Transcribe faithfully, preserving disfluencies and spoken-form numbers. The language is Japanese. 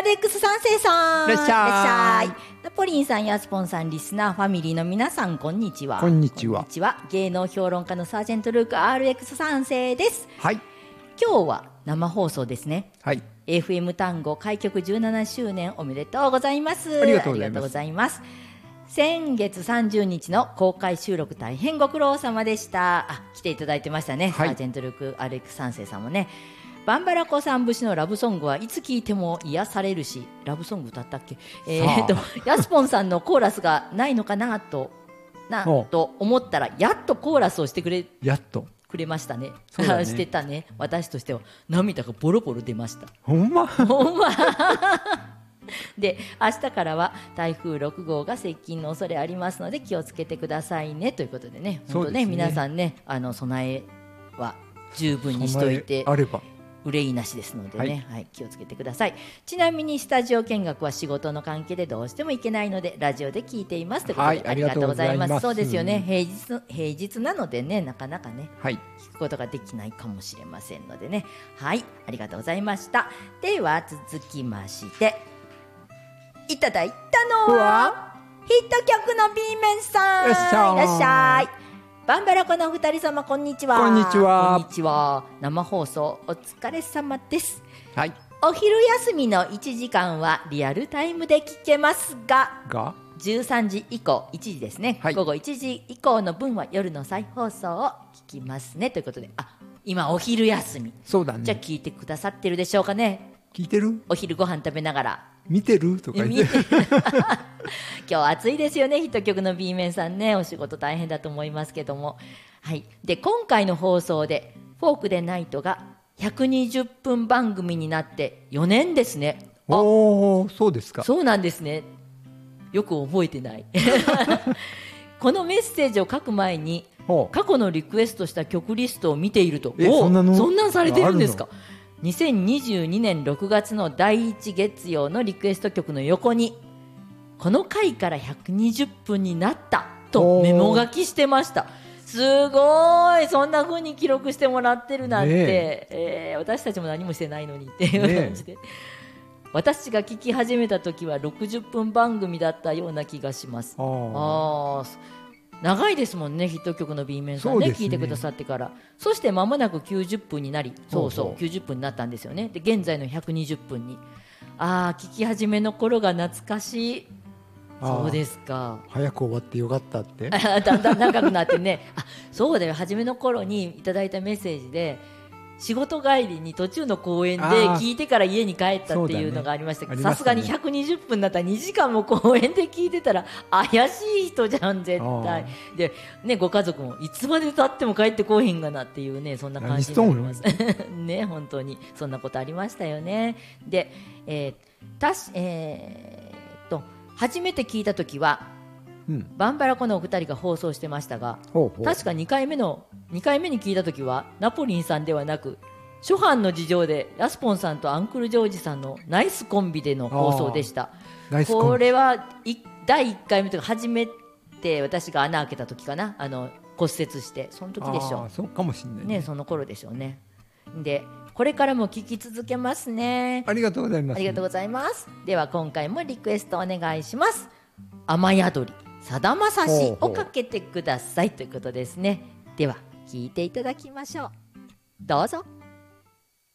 アレックス三世さん、 いらっしゃい。 ナポリンさん、ヤスポンさん、リスナーファミリーの皆さん、こんにちは。 こんにちは。 こんにちは。芸能評論家のサージェントルーク アールエックス三世です。 はい。 今日は生放送ですね。 はい。 エフエム 単語開局じゅうななしゅうねんおめでとうございます。 ありがとうございます。 ありがとうございます。先月さんじゅうにちの公開収録大変ご苦労様でした。あ、来ていただいてましたね。はい、サージェントルークアレックス三世さんもね。バンバラコさん節のラブソングはいつ聴いても癒されるし、ラブソング歌ったっけ、えー、とヤスポンさんのコーラスがないのかなとなと思ったら、やっとコーラスをしてくれやっとくれましたね。 そうだねしてたね。私としては涙がボロボロ出ました。 ほんまほんまで、明日からは台風ろくごうが接近の恐れありますので気をつけてくださいねということでね、本当ね、皆さんね、あの備えは十分にしといてあれば憂いなしですのでね、 はいはい、気をつけてください。ちなみにスタジオ見学は仕事の関係でどうしても行けないのでラジオで聞いていますということで、 はい、 ありがとうございます。 ありがとうございます。 そうですよね、平日平日なのでね、なかなかね、 はい、 聞くことができないかもしれませんのでね。はい、ありがとうございました。では続きましていただいたのはヒット曲の B 面さん、いらっしゃい。バンバラコのお二人様、こんにちは。 こんにちは。 こんにちは。生放送お疲れ様です。 はい。 お昼休みのいちじかんはリアルタイムで聞けますが、 がじゅうさんじ以降、いちじですね、はい、午後いちじ以降の分は夜の再放送を聞きますねということで、あ、今お昼休み。 そうだね。 じゃあ聞いてくださってるでしょうかね。 聞いてる？ お昼ご飯食べながら見てるとか言って今日暑いですよね、ヒット曲の B 面さんね、お仕事大変だと思いますけども、はい。で、今回の放送でフォークでナイトがひゃくにじゅっぷん番組になってよねんですね。 おー、そうですか。 そうなんですね。よく覚えてないこのメッセージを書く前に過去のリクエストした曲リストを見ていると、 え、そんなのそんなんされてるんですか。にせんにじゅうにねんろくがつのだいいち月曜のリクエスト曲の横に、この回からひゃくにじゅっぷんになったとメモ書きしてました。すごい、そんな風に記録してもらってるなんて、ねえー、私たちも何もしてないのにっていう感じで、ね、私が聞き始めた時はろくじゅっぷん番組だったような気がします。ああ、長いですもんね、ヒット曲の B 面さん ね, ね聞いてくださってから。そして間もなくきゅうじゅっぷんになり、そうそうきゅうじゅっぷんになったんですよね。で、現在のひゃくにじゅっぷんに、ああ、聞き始めの頃が懐かしい。そうですか。 早く終わってよかったってだんだん長くなってねあ、そうだよ、初めの頃にいただいたメッセージで、仕事帰りに途中の公園で聞いてから家に帰ったっていうのがありましたけど、さすがにひゃくにじゅっぷんだったらにじかんも公園で聞いてたら怪しい人じゃん絶対で、ね、ご家族もいつまで経っても帰ってこうへんがなっていうね、そんな感じになりますね。本当にそんなことありましたよね。で、えーたしえー、っと初めて聞いた時は、うん、バンバラコのお二人が放送してましたが、ほうほう、確かにかいめのにかいめに聞いた時はナポリンさんではなく、初版の事情でヤスポンさんとアンクルジョージさんのナイスコンビでの放送でした。これはいだいいっかいめというか、初めて私が穴開けた時かな、あの骨折して、その時でしょう。 そうかもしれない ね, ねその頃でしょうね。で、これからも聞き続けますね。 ありがとうございます。 ありがとうございます。では今回もリクエストお願いします。雨宿りさだまさしをかけてくださいということですね。では聞いていただきましょう。どうぞ。